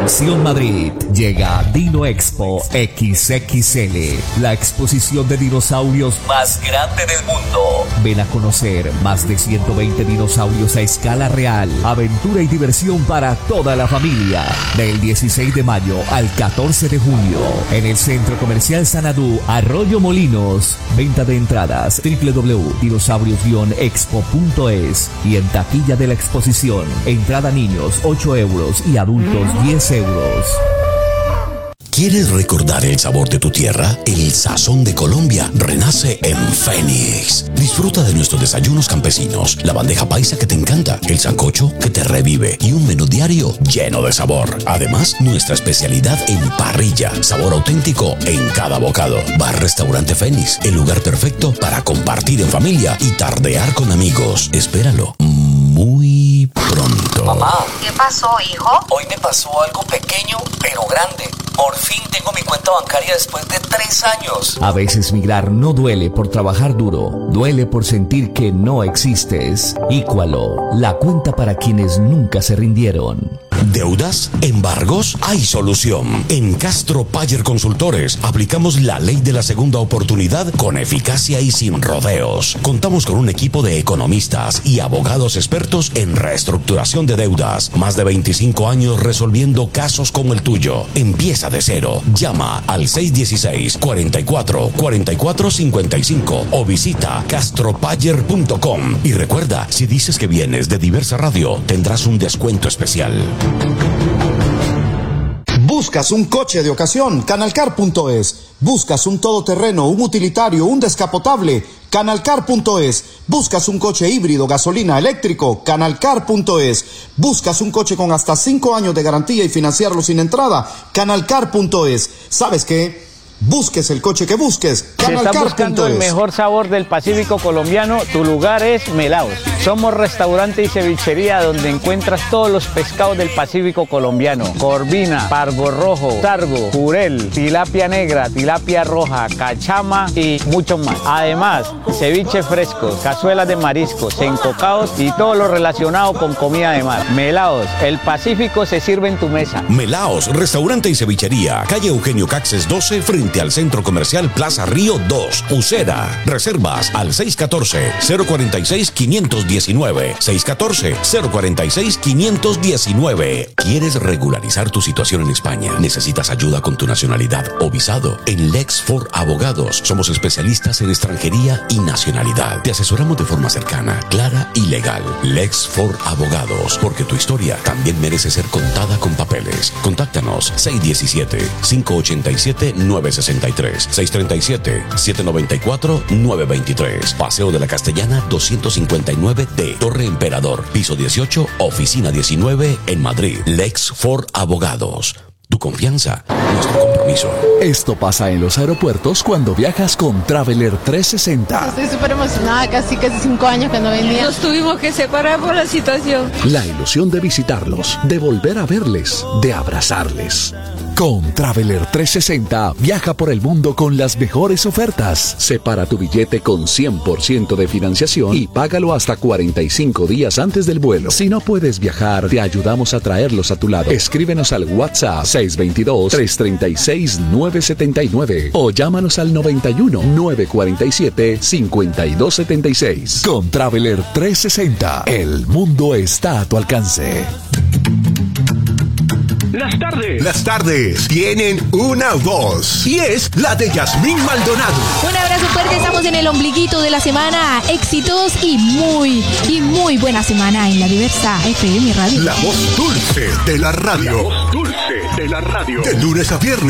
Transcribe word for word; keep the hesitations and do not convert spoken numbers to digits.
Atención Madrid, llega Dino Expo equis equis ele, la exposición de dinosaurios más grande del mundo. Ven a conocer más de ciento veinte dinosaurios a escala real, aventura y diversión para toda la familia. Del dieciséis de mayo al catorce de junio, en el Centro Comercial Sanadú, Arroyo Molinos. Venta de entradas doble u doble u doble u punto dinosaurios guion expo punto es y en taquilla de la exposición. Entrada niños ocho euros y adultos diez euros. ¿Quieres recordar el sabor de tu tierra? El sazón de Colombia renace en Fénix. Disfruta de nuestros desayunos campesinos, la bandeja paisa que te encanta, el sancocho que te revive y un menú diario lleno de sabor. Además, nuestra especialidad en parrilla, sabor auténtico en cada bocado. Bar Restaurante Fénix, el lugar perfecto para compartir en familia y tardear con amigos. Espéralo muy pronto. Mamá. ¿Qué pasó, hijo? Hoy me pasó algo pequeño, pero grande. Por fin tengo mi cuenta bancaria después de tres años. A veces migrar no duele por trabajar duro, duele por sentir que no existes. Íqualo, la cuenta para quienes nunca se rindieron. ¿Deudas? ¿Embargos? Hay solución. En Castro Payer Consultores aplicamos la ley de la segunda oportunidad con eficacia y sin rodeos. Contamos con un equipo de economistas y abogados expertos en reestructuración de deudas. Más de veinticinco años resolviendo casos como el tuyo. Empieza de cero. Llama al seis uno seis, cuatro cuatro, cuatro cuatro cinco cinco o visita castropayer punto com. Y recuerda, si dices que vienes de Diversa Radio, tendrás un descuento especial. Buscas un coche de ocasión, canalcar punto es. Buscas un todoterreno, un utilitario, un descapotable, canalcar punto es. Buscas un coche híbrido, gasolina, eléctrico, canalcar punto es. Buscas un coche con hasta cinco años de garantía y financiarlo sin entrada, canalcar punto es. ¿Sabes qué? Busques el coche que busques. Si estás buscando el mejor sabor del Pacífico colombiano, tu lugar es Melaos. Somos restaurante y cevichería donde encuentras todos los pescados del Pacífico colombiano. Corvina, pargo rojo, sargo, jurel, tilapia negra, tilapia roja, cachama y mucho más. Además, ceviche fresco, cazuelas de mariscos, encocados y todo lo relacionado con comida de mar. Melaos, el Pacífico se sirve en tu mesa. Melaos, restaurante y cevichería, calle Eugenio Caxes doce, frente al Centro Comercial Plaza Río dos, Usera. Reservas al seis uno cuatro, cero cuatro seis, cinco uno nueve, seis uno cuatro, cero cuatro seis, cinco uno nueve. ¿Quieres regularizar tu situación en España? ¿Necesitas ayuda con tu nacionalidad o visado? En Lexford Abogados somos especialistas en extranjería y nacionalidad. Te asesoramos de forma cercana, clara y legal. Lexford Abogados, porque tu historia también merece ser contada con papeles. Contáctanos seis uno siete, cinco ocho siete, nueve seis tres, seis tres siete, siete nueve cuatro, nueve dos tres. Paseo de la Castellana doscientos cincuenta y nueve D, Torre Emperador, piso dieciocho, oficina diecinueve en Madrid. Lexford Abogados. Tu confianza, nuestro compromiso. Esto pasa en los aeropuertos cuando viajas con Traveler trescientos sesenta. Estoy súper emocionada, casi casi cinco años que no venía. Nos tuvimos que separar por la situación. La ilusión de visitarlos, de volver a verles, de abrazarles. Con Traveler trescientos sesenta, viaja por el mundo con las mejores ofertas. Separa tu billete con cien por ciento de financiación y págalo hasta cuarenta y cinco días antes del vuelo. Si no puedes viajar, te ayudamos a traerlos a tu lado. Escríbenos al WhatsApp seis dos dos, tres tres seis, nueve siete nueve o llámanos al noventa y uno, nueve cuatro siete, cinco dos siete seis. Con Traveler trescientos sesenta, el mundo está a tu alcance. Las tardes. Las tardes tienen una voz y es la de Yasmín Maldonado. Un abrazo fuerte, estamos en el ombliguito de la semana. Éxitos y muy, y muy buena semana en la Diversa F M Radio. La voz dulce de la radio. La voz dulce de la radio. De lunes a viernes.